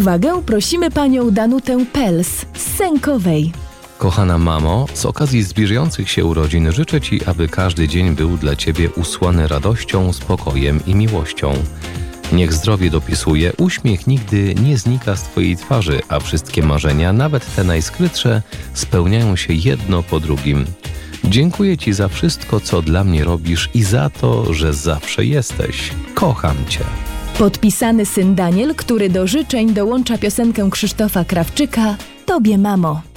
uwagę prosimy panią Danutę Pels z Sękowej. Kochana mamo, z okazji zbliżających się urodzin życzę Ci, aby każdy dzień był dla Ciebie usłany radością, spokojem i miłością. Niech zdrowie dopisuje, uśmiech nigdy nie znika z Twojej twarzy, a wszystkie marzenia, nawet te najskrytsze, spełniają się jedno po drugim. Dziękuję Ci za wszystko, co dla mnie robisz i za to, że zawsze jesteś. Kocham Cię. Podpisany syn Daniel, który do życzeń dołącza piosenkę Krzysztofa Krawczyka „Tobie, mamo”.